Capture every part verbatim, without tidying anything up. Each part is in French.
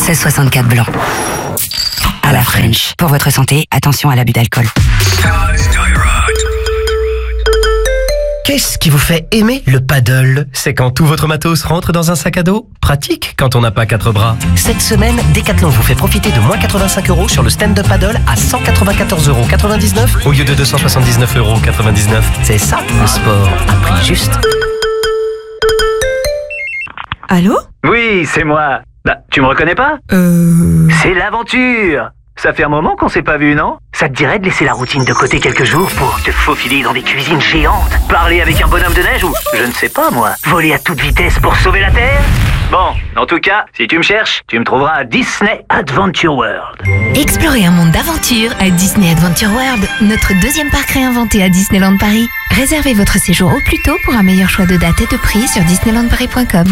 seize soixante-quatre blanc. À la French. Pour votre santé, attention à l'abus d'alcool. Qu'est-ce qui vous fait aimer le paddle? C'est quand tout votre matos rentre dans un sac à dos? Pratique quand on n'a pas quatre bras. Cette semaine, Decathlon vous fait profiter de moins quatre-vingt-cinq euros sur le stand-up paddle à cent quatre-vingt-quatorze euros quatre-vingt-dix-neuf au lieu de deux cent soixante-dix-neuf euros quatre-vingt-dix-neuf. C'est ça, le sport à prix juste. Allô? Oui, c'est moi. Bah, tu me reconnais pas? Euh... C'est l'aventure. Ça fait un moment qu'on s'est pas vu, non? Ça te dirait de laisser la routine de côté quelques jours pour te faufiler dans des cuisines géantes, parler avec un bonhomme de neige ou, je ne sais pas moi, voler à toute vitesse pour sauver la Terre? Bon, en tout cas, si tu me cherches, tu me trouveras à Disney Adventure World. Explorez un monde d'aventure à Disney Adventure World, notre deuxième parc réinventé à Disneyland Paris. Réservez votre séjour au plus tôt pour un meilleur choix de date et de prix sur disneyland paris point com.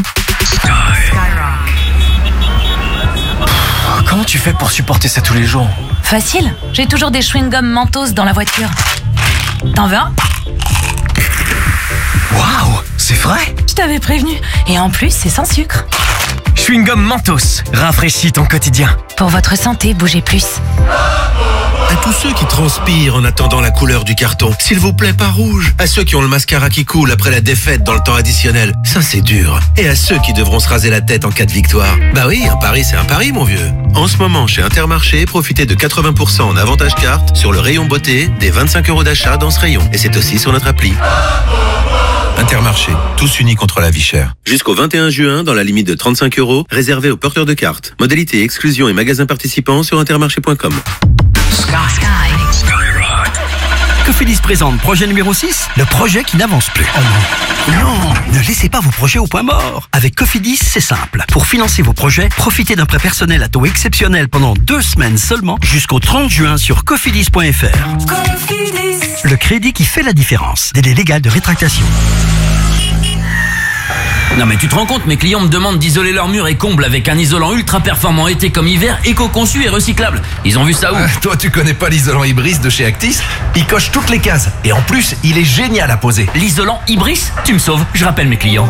Comment tu fais pour supporter ça tous les jours? Facile, j'ai toujours des chewing-gums Mentos dans la voiture. T'en veux un? Waouh, c'est vrai? Je t'avais prévenu. Et en plus, c'est sans sucre. Chewing-gum Mentos, rafraîchis ton quotidien. Pour votre santé, bougez plus. À tous ceux qui transpirent en attendant la couleur du carton, s'il vous plaît, pas rouge. À ceux qui ont le mascara qui coule après la défaite dans le temps additionnel, ça c'est dur. Et à ceux qui devront se raser la tête en cas de victoire. Bah oui, un pari c'est un pari, mon vieux. En ce moment, chez Intermarché, profitez de quatre-vingts pour cent en avantage carte sur le rayon beauté des vingt-cinq euros d'achat dans ce rayon. Et c'est aussi sur notre appli. Intermarché, tous unis contre la vie chère. Jusqu'au vingt et un juin, dans la limite de trente-cinq euros, réservé aux porteurs de cartes. Modalité, exclusion et magasins participants sur intermarché point com. Sky. Cofidis présente projet numéro six, le projet qui n'avance plus. Oh non. Non, ne laissez pas vos projets au point mort. Avec Cofidis, c'est simple. Pour financer vos projets, profitez d'un prêt personnel à taux exceptionnel pendant deux semaines seulement jusqu'au trente juin sur cofidis point f r. Cofidis. Le crédit qui fait la différence. Délai légal de rétractation. Non mais tu te rends compte, mes clients me demandent d'isoler leurs murs et combles avec un isolant ultra performant été comme hiver, éco-conçu et recyclable. Ils ont vu ça où? euh, Toi tu connais pas l'isolant Ibris de chez Actis? Il coche toutes les cases et en plus il est génial à poser. L'isolant Ibris? Tu me sauves, je rappelle mes clients.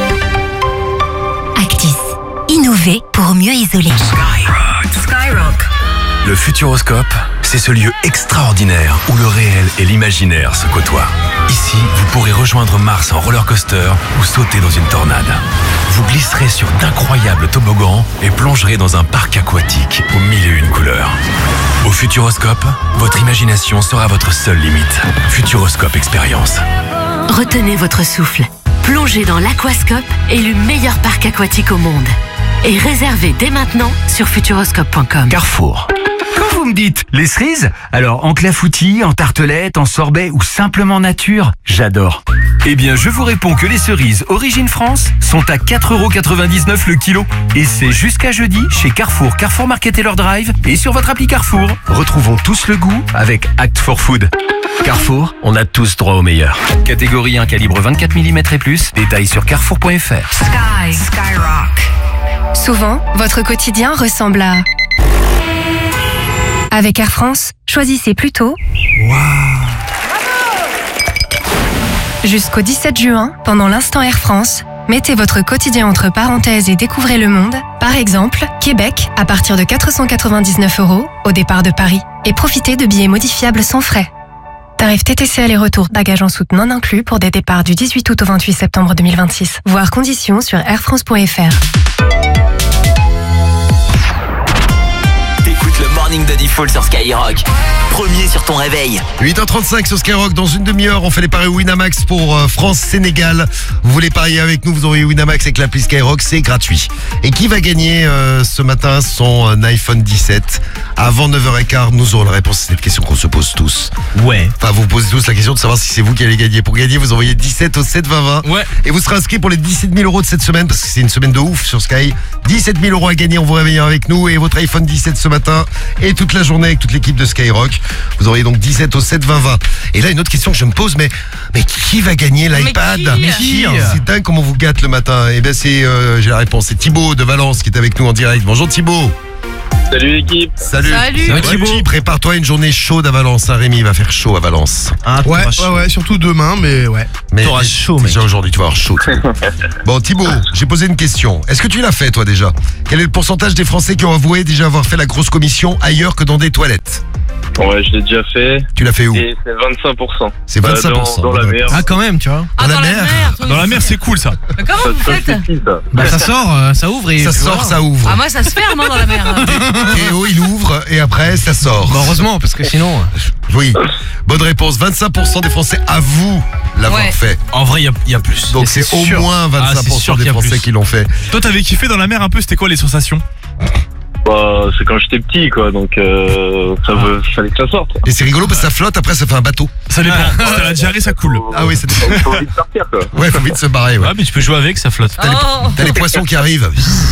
Actis, innover pour mieux isoler. Skyrock. Skyrock. Le Futuroscope, c'est ce lieu extraordinaire où le réel et l'imaginaire se côtoient. Ici, vous pourrez rejoindre Mars en roller coaster ou sauter dans une tornade. Vous glisserez sur d'incroyables toboggans et plongerez dans un parc aquatique aux mille et une couleurs. Au Futuroscope, votre imagination sera votre seule limite. Futuroscope Expérience. Retenez votre souffle. Plongez dans l'Aquascope, élu meilleur parc aquatique au monde. Et réservez dès maintenant sur futuroscope point com. Carrefour. Quand vous me dites les cerises, alors en clafoutis, en tartelette, en sorbet ou simplement nature, j'adore. Eh bien, je vous réponds que les cerises Origine France sont à quatre euros quatre-vingt-dix-neuf le kilo. Et c'est jusqu'à jeudi chez Carrefour, Carrefour Market et leur drive et sur votre appli Carrefour. Retrouvons tous le goût avec Act for Food. Carrefour, on a tous droit au meilleur. Catégorie un, calibre vingt-quatre millimètres et plus. Détails sur carrefour point f r. Sky. Skyrock. Souvent, votre quotidien ressemble à... Avec Air France, choisissez plutôt... Wow. Jusqu'au dix-sept juin, pendant l'instant Air France, mettez votre quotidien entre parenthèses et découvrez le monde. Par exemple, Québec, à partir de quatre cent quatre-vingt-dix-neuf euros au départ de Paris. Et profitez de billets modifiables sans frais. Tarif T T C aller-retour, bagages en soute non inclus pour des départs du dix-huit août au vingt-huit septembre deux mille vingt-six. Voir conditions sur air france point f r. T'écoutes le Morning de Diffoul sur Skyrock. Premier sur ton réveil. huit heures trente-cinq sur Skyrock. Dans une demi-heure, on fait les paris Winamax pour euh, France-Sénégal. Vous voulez parier avec nous, vous envoyez Winamax avec l'appli Skyrock, c'est gratuit. Et qui va gagner euh, ce matin son euh, iPhone dix-sept? Avant neuf heures quinze, nous aurons la réponse à cette question qu'on se pose tous. Ouais. Enfin, vous posez tous la question de savoir si c'est vous qui allez gagner. Pour gagner, vous envoyez dix-sept au sept vingt vingt. Ouais. Et vous serez inscrit pour les dix-sept mille euros de cette semaine, parce que c'est une semaine de ouf sur Sky. dix-sept mille euros à gagner en vous réveillant avec nous. Et votre iPhone dix-sept ce matin et toute la journée avec toute l'équipe de Skyrock. Vous envoyez donc dix-sept au sept vingt vingt. Et là, une autre question que je me pose, mais, mais qui va gagner l'iPad? Mais qui, qui C'est dingue comment vous gâte le matin. Et bien, c'est, euh, j'ai la réponse. C'est Thibaut de Valence qui est avec nous en direct. Bonjour Thibaut. Salut l'équipe. Salut. Salut. Ouais, Thibaut, prépare-toi une journée chaude à Valence. Hein, Rémi, il va faire chaud à Valence. Ah, ouais, ouais, ouais, surtout demain, mais ouais. Mais T'auras chaud, déjà aujourd'hui, tu vas avoir chaud. Bon, Thibaut, j'ai posé une question. Est-ce que tu l'as fait, toi, déjà? Quel est le pourcentage des Français qui ont avoué déjà avoir fait la grosse commission ailleurs que dans des toilettes? Ouais, je l'ai déjà fait. Tu l'as fait où? Et c'est vingt-cinq pour cent. C'est vingt-cinq pour cent. Euh, dans, dans la mer. Ah, quand même, tu vois. Ah, dans la mer. Dans la mer, c'est cool ça. Mais comment vous faites? Bah, ça sort, euh, ça ouvre et. Ça sort, ça ouvre. Ah, moi, ça se ferme hein, dans la mer. Théo, il ouvre et après, ça sort. Bah, heureusement, parce que sinon. Oui. Bonne réponse. vingt-cinq pour cent des Français avouent l'avoir Ouais. fait. En vrai, il y a, y a plus. Donc Et c'est au sûr. moins Ah, vingt-cinq c'est pour cent sûr des qu'il y a Français plus. qui l'ont fait. Toi, t'avais kiffé dans la mer un peu, c'était quoi les sensations? Bah, c'est quand j'étais petit, quoi. Donc, euh, ça veut, fallait que ça sorte. Et c'est rigolo parce que ça flotte, après ça fait un bateau. Ça dépend. Si t'as la diarrhée, ça coule. Ah oui, ça dépend. Faut vite partir, quoi. Ouais, faut vite se barrer. Ouais. Ah, mais tu peux jouer avec, ça flotte. T'as les, t'as les poissons qui arrivent.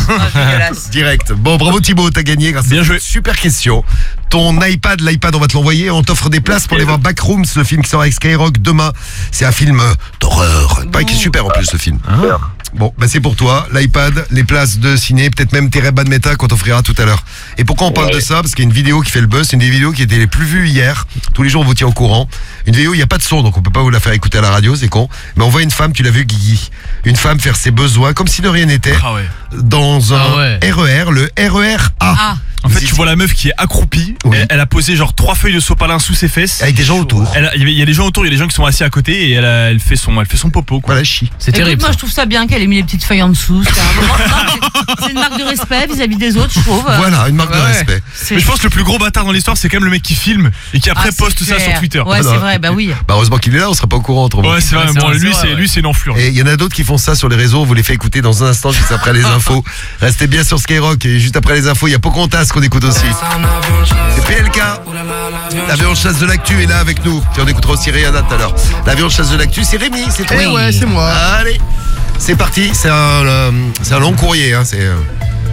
Direct. Bon, bravo Thibaut, t'as gagné grâce à cette super question. Ton iPad, l'iPad, on va te l'envoyer. On t'offre des places pour aller voir Backrooms, le film qui sort avec Skyrock demain. C'est un film euh, d'horreur. Il paraît qu'il est super en plus ce film. Bon, bah c'est pour toi, l'iPad, les places de ciné, peut-être même Terre Meta qu'on t'offrira tout à l'heure. Et pourquoi on parle de ça? Parce qu'il y a une vidéo qui fait le buzz, c'est une des vidéos qui était les plus vues hier. Tous les jours on vous tient au courant. Une vidéo, il n'y a pas de son, donc on peut pas vous la faire écouter à la radio, c'est con. Mais on voit une femme, tu l'as vu Guigui, une femme faire ses besoins comme si de rien n'était, Ah ouais. dans un Ah ouais. R E R, le R E R A. En fait, tu vois la meuf qui est accroupie. Elle, elle a posé genre trois feuilles de sopalin sous ses fesses. Avec des gens autour. Elle a- Il y a- il y a des gens autour, il y a des gens qui sont assis à côté et elle, a- elle fait son, elle fait son popo. Quoi. Voilà, chie. C'est Écoute, terrible. moi, je trouve ça bien qu'elle ait mis les petites feuilles en dessous. C'est un moment- non, mais c'est une marque de respect vis-à-vis des autres, je trouve. Voilà, une marque de Ouais. respect. C'est- Mais je pense que le plus gros bâtard dans l'histoire, c'est quand même le mec qui filme et qui après Ah, c'est poste ça clair. sur Twitter. Ouais, c'est vrai, bah oui. Bah heureusement qu'il est là, on sera pas au courant autrement. Ouais, c'est vrai, bon, lui, c'est lui, c'est une enflure. Et il y en a d'autres qui font ça sur les réseaux, on vous les fait écouter dans un instant, juste après les infos. Restez bien sur Skyrock et juste après les infos, il y a Pocahontas qu'on écoute aussi. C'est P L K. L'avion de chasse de l'actu est là avec nous. Et on écoutera aussi Rihanna tout à l'heure. L'avion de chasse de l'actu, c'est Rémi, c'est toi. Eh ouais, c'est moi. Allez, c'est parti. C'est un, euh, c'est un long courrier, hein. C'est euh,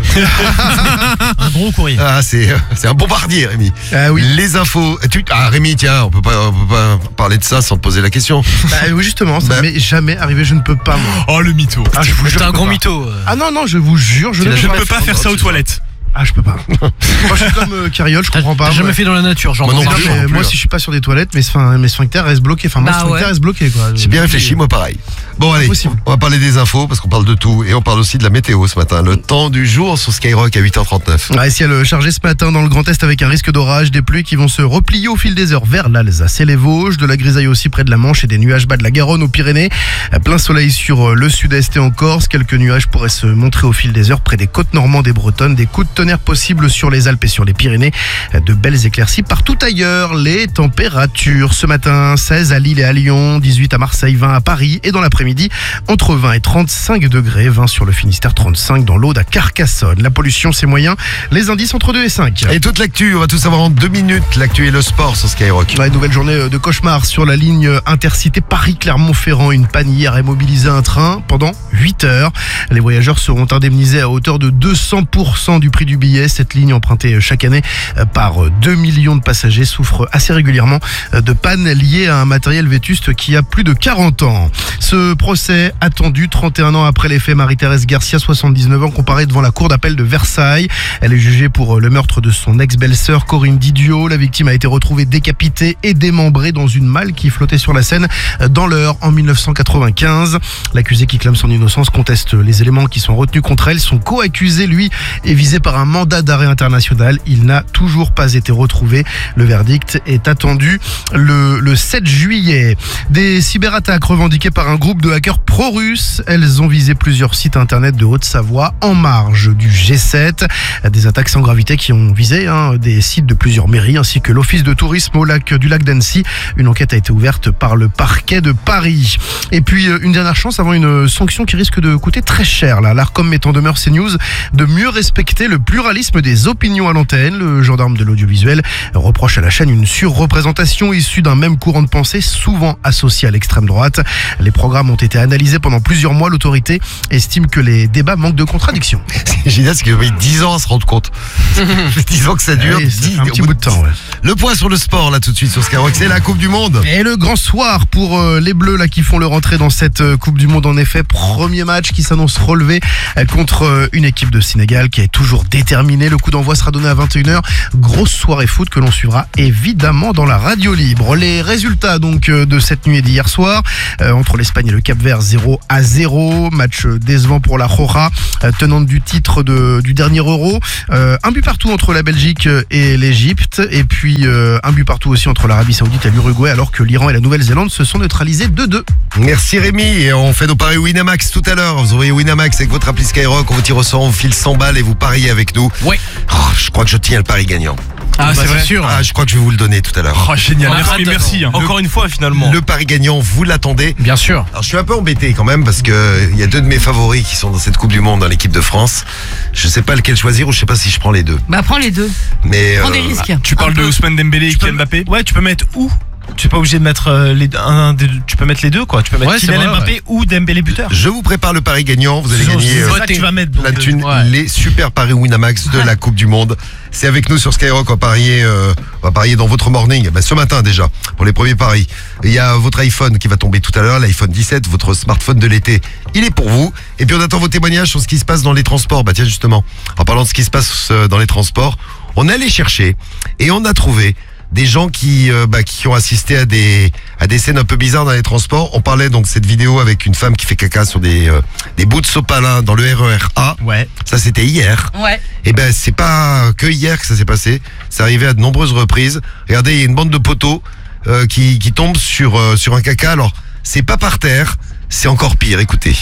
Un gros courrier. ah, c'est euh, c'est un bombardier, Rémi. Ah oui. Les infos. Tu, ah Rémi, tiens, on peut pas, on peut pas parler de ça sans te poser la question. Bah oui, justement, ça m'est jamais arrivé, je ne peux pas, moi. Oh, le mytho. Ah, je vous jure. T'es un je peux gros pas. mytho. Ah non, non, je vous jure, je Je ne ne peux pas faire ça aux toilettes. Ah, je peux pas. Moi, je suis comme euh, Carriole, je comprends pas. T'as jamais moi. fait dans la nature, genre. Moi non Non, plus, mais moi non plus, moi, hein. si je suis pas sur des toilettes, mes, sphin- mes sphincters restent bloqués. Enfin, mon Bah sphincter ouais. reste bloqué, quoi. J'ai bien réfléchi, moi pareil. Bon allez, Impossible. on va parler des infos parce qu'on parle de tout et on parle aussi de la météo ce matin. Le temps du jour sur Skyrock à huit heures trente-neuf. Ouais, ciel chargé ce matin dans le Grand Est avec un risque d'orage, des pluies qui vont se replier au fil des heures vers l'Alsace et les Vosges, de la grisaille aussi près de la Manche et des nuages bas de la Garonne aux Pyrénées. Plein soleil sur le sud-est et en Corse, quelques nuages pourraient se montrer au fil des heures près des côtes normandes et bretonnes, des coups de tonnerre possibles sur les Alpes et sur les Pyrénées, de belles éclaircies partout ailleurs. Les températures ce matin, seize à Lille et à Lyon, dix-huit à Marseille, vingt à Paris et dans l'après-midi entre vingt et trente-cinq degrés, vingt sur le Finistère, trente-cinq dans l'Aude à Carcassonne. La pollution c'est moyen, les indices entre deux et cinq. Et toute l'actu, on va tout savoir en deux minutes. L'actu et le sport sur Skyrock. Ouais, nouvelle journée de cauchemar sur la ligne intercité Paris-Clermont-Ferrand. Une pannière a immobilisé un train pendant huit heures. Les voyageurs seront indemnisés à hauteur de deux cents pour cent du prix du billet. Cette ligne empruntée chaque année par deux millions de passagers souffre assez régulièrement de pannes liées à un matériel vétuste qui a plus de quarante ans. Ce procès attendu trente et un ans après les faits, Marie-Thérèse Garcia, soixante-dix-neuf ans, comparée devant la cour d'appel de Versailles. Elle est jugée pour le meurtre de son ex-belle-sœur Corinne Didio. La victime a été retrouvée décapitée et démembrée dans une malle qui flottait sur la Seine dans l'Eure en mille neuf cent quatre-vingt-quinze. L'accusé qui clame son innocence conteste les éléments qui sont retenus contre elle. Son co-accusé, lui, est visé par un mandat d'arrêt international. Il n'a toujours pas été retrouvé. Le verdict est attendu le, le sept juillet. Des cyberattaques revendiquées par un groupe de hackers pro-russes. Elles ont visé plusieurs sites internet de Haute-Savoie en marge du G sept. Des attaques sans gravité qui ont visé hein, des sites de plusieurs mairies ainsi que l'office de tourisme au lac du lac d'Annecy. Une enquête a été ouverte par le parquet de Paris. Et puis une dernière chance avant une sanction qui risque de coûter très cher. Là, l'Arcom met en demeure CNews de mieux respecter le pluralisme des opinions à l'antenne. Le gendarme de l'audiovisuel reproche à la chaîne une surreprésentation issue d'un même courant de pensée souvent associé à l'extrême droite. Les programmes ont été analysés pendant plusieurs mois. L'autorité estime que les débats manquent de contradictions. C'est génial, c'est qu'il a mis dix ans à se rendre compte. dix ans que ça dure. Oui, ça dix, fait un petit au bout de temps, ouais. Le point sur le sport, là, tout de suite, sur Skyrock, c'est la Coupe du Monde. Et le grand soir pour euh, les Bleus là qui font leur entrée dans cette euh, Coupe du Monde. En effet, premier match qui s'annonce relevé euh, contre euh, une équipe de Sénégal qui est toujours déterminée est terminée. Le coup d'envoi sera donné à vingt et une heures. Grosse soirée foot que l'on suivra évidemment dans la radio libre. Les résultats donc de cette nuit et d'hier soir. Euh, entre l'Espagne et le Cap-Vert, zéro à zéro. Match décevant pour la Roja, euh, tenante du titre de, du dernier Euro. Euh, un but partout entre la Belgique et l'Égypte. Et puis euh, un but partout aussi entre l'Arabie Saoudite et l'Uruguay, alors que l'Iran et la Nouvelle-Zélande se sont neutralisés deux deux. Merci Rémi, et on fait nos paris Winamax tout à l'heure. Vous envoyez Winamax avec votre appli Skyrock, on vous tire au sort, on file cent balles et vous pariez avec nous. Oui. Oh, je crois que je tiens le pari gagnant. Ah, c'est bah, vrai. sûr. Ah, je crois que je vais vous le donner tout à l'heure. Oh, génial. Oh, merci, merci. Hein. Encore une fois, finalement. Le pari gagnant, vous l'attendez. Bien sûr. Alors, je suis un peu embêté quand même parce que il y a deux de mes favoris qui sont dans cette Coupe du Monde dans l'équipe de France. Je sais pas lequel choisir ou je sais pas si je prends les deux. Bah, prends les deux. Mais prends euh, des risques. Tu parles de Ousmane Dembélé et Kylian Mbappé. Ouais, tu peux mettre où? Tu n'es pas obligé de mettre euh, les, un, des, tu peux mettre les deux quoi. Tu peux mettre ouais, Kylian Mbappé ouais. ou Dembélé buteur. Je vous prépare le pari gagnant. Vous allez c'est gagner euh, ça que tu vas mettre, donc, la thune, ouais. les super paris Winamax de la Coupe du Monde. C'est avec nous sur Skyrock. On va parier, euh, on va parier dans votre morning. Ben, ce matin déjà pour les premiers paris. Il y a votre iPhone qui va tomber tout à l'heure, l'iPhone dix-sept, votre smartphone de l'été. Il est pour vous. Et puis on attend vos témoignages sur ce qui se passe dans les transports. Bah tiens justement, en parlant de ce qui se passe dans les transports, on est allé chercher et on a trouvé des gens qui euh, bah, qui ont assisté à des à des scènes un peu bizarres dans les transports. On parlait donc cette vidéo avec une femme qui fait caca sur des euh, des bouts de sopalin dans le R E R A. Ouais. Ça c'était hier. Ouais. Et ben c'est pas que hier que ça s'est passé. C'est arrivé à de nombreuses reprises. Regardez, il y a une bande de poteaux euh, qui qui tombe sur euh, sur un caca. Alors c'est pas par terre, c'est encore pire. Écoutez.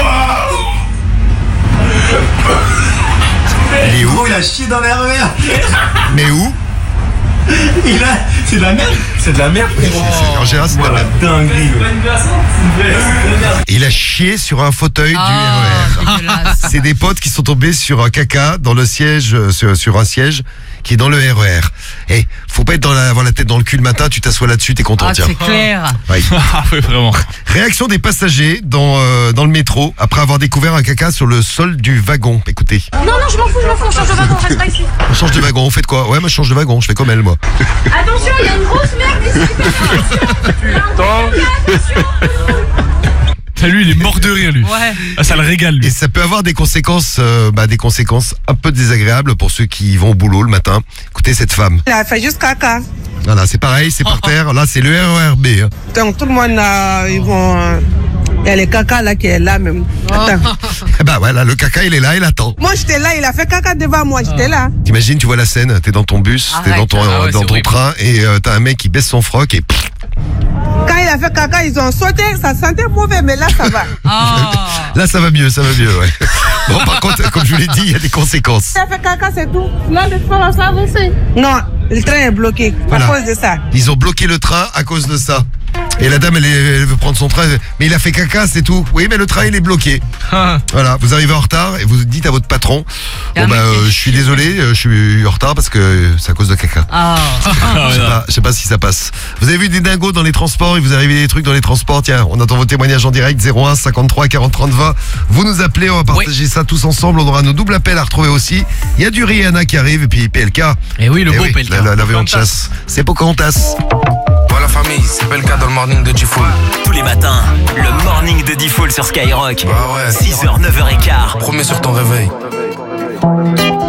Il est où? Il a chié dans le R E R. Mais où? Il a... C'est de la merde. C'est de la merde. Oh, en général, c'est de la merde. Dinguerie. Il a chié sur un fauteuil oh, du R E R. C'est des potes qui sont tombés sur un caca dans le siège, sur, sur un siège qui est dans le R E R. Et faut pas être dans la, avoir la tête dans le cul le matin, tu t'assois là-dessus, t'es content. Ah, tiens. c'est clair. Ouais. Ah oui, vraiment. Réaction des passagers dans, euh, dans le métro après avoir découvert un caca sur le sol du wagon. Écoutez. Non, non, je m'en fous, je m'en fous, on change de wagon, on reste pas ici. On change de wagon, on fait de quoi? Ouais, moi je change de wagon, je fais comme elle, moi. Attention, il y a une grosse merde ici. Lui, il est mort de rire, lui. Ouais. Ah, ça le régale, lui. Et ça peut avoir des conséquences, euh, bah, des conséquences un peu désagréables pour ceux qui vont au boulot le matin. Écoutez cette femme. Elle a fait juste caca. Voilà, c'est pareil, c'est par terre. Là, c'est le R E R B. Hein. Donc tout le monde, euh, ils vont. Euh, il y a le caca là qui est là même. Attends. Bah voilà, le caca il est là, il attend. Moi j'étais là, il a fait caca devant moi, j'étais là. T'imagines, tu vois la scène, t'es dans ton bus, Arrête. t'es dans ton, Ah ouais, dans ton train et euh, t'as un mec qui baisse son froc et. Quand il a fait caca, ils ont sauté, ça sentait mauvais, mais là ça va. Oh. Là ça va mieux, ça va mieux, ouais. Bon, par contre, comme je vous l'ai dit, il y a des conséquences. Il a fait caca, c'est tout. Là, le train va s'avancer. Non, le train est bloqué Voilà. à cause de ça. Ils ont bloqué le train à cause de ça. Et la dame, elle, est- elle veut prendre son train. Mais il a fait caca, c'est tout. Oui, mais le train, il est bloqué. Voilà, vous arrivez en retard et vous dites à votre patron, bon bah, euh, je suis désolé, euh, je suis en retard parce que c'est à cause de caca. Ah. Je sais pas, je sais pas si ça passe. Vous avez vu des dingos dans les transports, il vous arrive des trucs dans les transports. Tiens, on attend vos témoignages en direct, zéro un cinquante-trois quarante trente vingt. Vous nous appelez, on va partager ça tous ensemble. On aura nos doubles appels à retrouver aussi. Il y a du Rihanna qui arrive et puis P L K. Et oui, le beau P L K. La, la, l'avion de chasse. C'est Pocahontas. Voilà famille, c'est P L K dans le morning de D-Fool. Tous les matins, le morning de D-Fool sur Skyrock. Bah ouais. six heures, neuf heures quinze. Promets sur ton réveil.